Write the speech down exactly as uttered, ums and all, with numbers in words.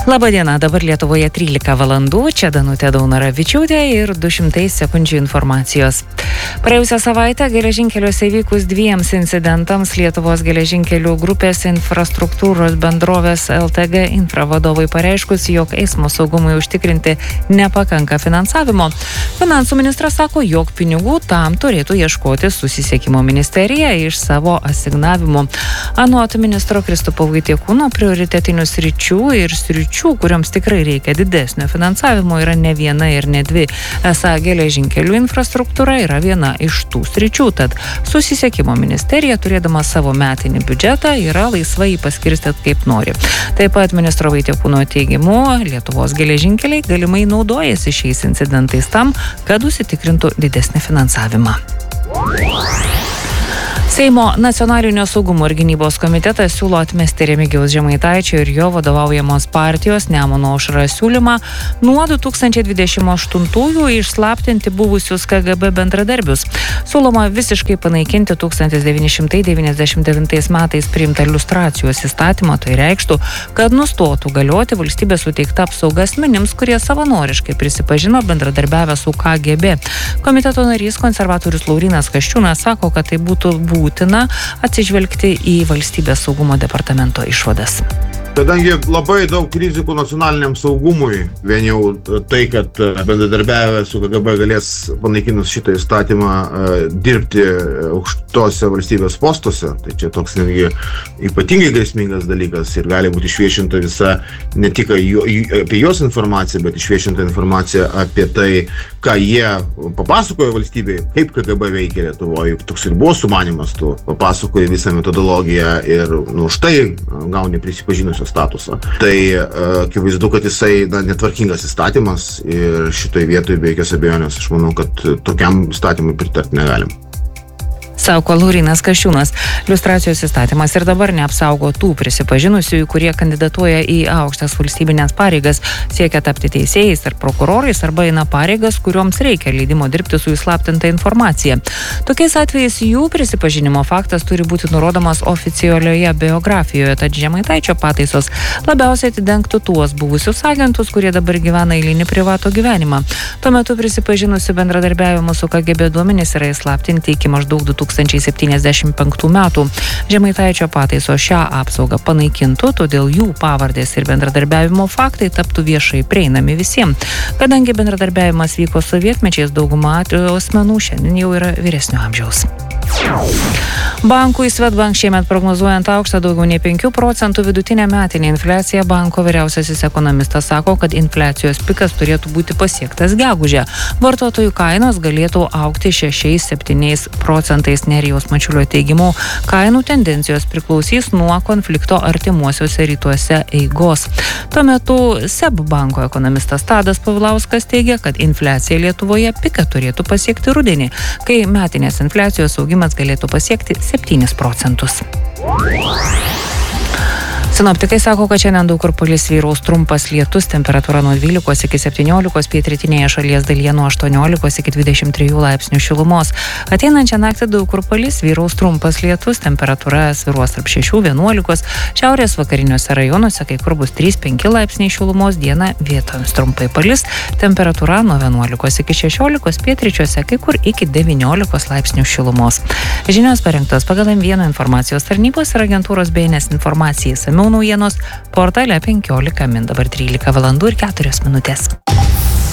Labadiena, dabar Lietuvoje trylika valandų, čia Danutė Daunaravičiūtė ir du šimtai sekundžių informacijos. Praėjusią savaitę geležinkeliuose įvykus dviems incidentams Lietuvos geležinkelių grupės infrastruktūros bendrovės L T G Infra vadovai pareiškus, jog eismo saugumui užtikrinti nepakanka finansavimo. Finansų ministras sako, jog pinigų tam turėtų ieškoti Susisiekimo ministerija iš savo asignavimų. Anot ministro Kristupo Vaitiekūno prioritetinių sričių ir sričių kurioms tikrai reikia didesnio finansavimo, yra ne viena ir ne dvi. Esą geležinkelių infrastruktūra yra viena iš tų sričių, tad Susisiekimo ministerija, turėdama savo metinį biudžetą, yra laisvai jį paskirstyti kaip nori. Taip pat ministro Vaitiekūno teigimu, Lietuvos geležinkeliai galimai naudojasi šiais incidentais tam, kad užsitikrintų didesnį finansavimą. Seimo nacionalinio saugumo ir gynybos komitetas siūlo atmesti Remigijaus Žemaitaičio ir jo vadovaujamos partijos Nemuno aušra siūlymą nuo du tūkstančiai dvidešimt aštuntųjų išslaptinti buvusius K G B bendradarbius. Siūloma visiškai panaikinti tūkstantis devyni šimtai devyniasdešimt devintais metais priimtą liustracijos įstatymą, tai reikštų, kad nustotų galioti valstybės suteikta apsauga asmenims, kurie savanoriškai prisipažino bendradarbiavę su K G B. Komiteto narys konservatorius Laurynas Kasčiūnas sako, kad tai būtų būtina atsižvelgti į valstybės saugumo departamento išvadas. Kadangi labai daug rizikų nacionaliniam saugumui, vien jau tai, kad bendradarbiavę su K G B galės panaikinus šitą įstatymą dirbti aukštose valstybės postuose, tai čia toks netgi ypatingai grėsmingas dalykas ir gali būti išviešinta visa ne tik apie jos informaciją, bet išviešinta informacija apie tai, ką jie papasakojo valstybei, kaip K G B veikia Lietuvoje, toks ir buvo sumanymas, tu papasakoji visą metodologiją ir nu, štai gauni prisipažinusios statusą. Tai akivaizdu, kad jisai na, netvarkingas įstatymas ir šitoj vietoj be jokios abejonės aš manau, kad tokiam įstatymui pritarti negalim. Sako Laurynas Kasčiūnas. Liustracijos įstatymas ir dabar neapsaugo tų prisipažinusiųjų, kurie kandidatuoja į aukštas valstybinės pareigas, siekia tapti teisėjais ar prokurorais arba eina pareigas, kurioms reikia leidimo dirbti su įslaptinta informacija. Tokiais atvejais jų prisipažinimo faktas turi būti nurodomas oficialioje biografijoje, tad Žemaitaičio pataisos labiausiai atidengtų tuos buvusius agentus, kurie dabar gyvena eilinį privato gyvenimą. Tuo metu prisipažinusių bendradarbiavimo su K G B duomenys yra įslaptinti iki maždaug du tūkstančiai septyniasdešimt penktų metų. Žemaitaičio pataiso šią apsaugą panaikintų, todėl jų pavardės ir bendradarbiavimo faktai taptų viešai prieinami visiems. Kadangi bendradarbiavimas vyko sovietmečiais, dauguma asmenų šiandien jau yra vyresnio amžiaus. Bankui Swedbank šiemet prognozuojant aukštą daugiau nei penkių procentų vidutinę metinę infliaciją, banko vyriausiasis ekonomistas sako, kad infliacijos pikas turėtų būti pasiektas gegužę. Vartotojų kainos galėtų augti šešiais septyniais procentais. Nerijaus Mačiulio teigimu, kainų tendencijos priklausys nuo konflikto artimuosiuose rytuose eigos. Tuo metu S E B banko ekonomistas Tadas Povilauskas teigia, kad infliacija Lietuvoje piką turėtų pasiekti rudenį, kai metinės infliacijos augimas galėtų pasiekti septynis procentus. Sinoptikai sako, kad šiandien daug kur palis vyraus trumpas lietus, temperatūra nuo dvylikos iki septyniolikos, pietrytinėje šalies dalyje nuo aštuoniolikos iki dvidešimt trijų laipsnių šilumos. Ateinančią naktį daug kur palis vyraus trumpas lietus, temperatūra svyruos tarp šešių vienuolikos, šiaurės vakariniuose rajonuose kai kur bus trys penki laipsniai šilumos, dieną vietomis trumpai palis, temperatūra nuo vienuolikos iki šešiolikos, pietryčiuose kai kur iki devyniolikos laipsnių šilumos. Žinios parengtos pagal M vienas informacijos tarnybos ir agentūros B N S informacijai. Naujienos portale penkiolika min, dabar trylika valandų ir keturios minutės.